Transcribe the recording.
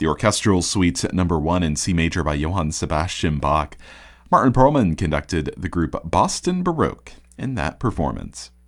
The orchestral suite number 1 in C major by Johann Sebastian Bach. Martin Perlman conducted the group Boston Baroque in that performance.